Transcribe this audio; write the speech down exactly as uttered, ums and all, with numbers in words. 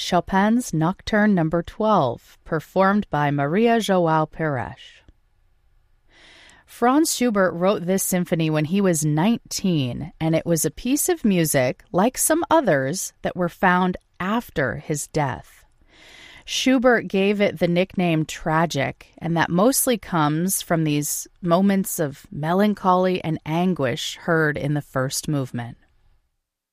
Chopin's Nocturne number twelve, performed by Maria João Pires. Franz Schubert wrote this symphony when he was nineteen, and it was a piece of music, like some others, that were found after his death. Schubert gave it the nickname tragic, and that mostly comes from these moments of melancholy and anguish heard in the first movement.